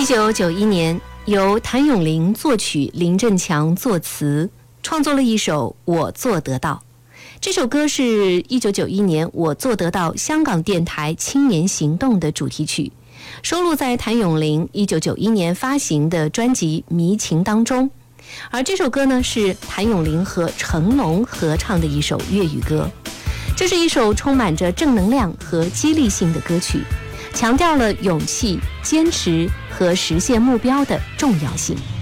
1991年，由谭咏麟作曲，林振强作词，创作了一首《我做得到》。这首歌是1991年我做得到香港电台青年行动的主题曲，收录在谭咏麟1991年发行的专辑《迷情》当中。而这首歌呢，是谭咏麟和成龙合唱的一首粤语歌。这是一首充满着正能量和激励性的歌曲，强调了勇气、坚持和实现目标的重要性。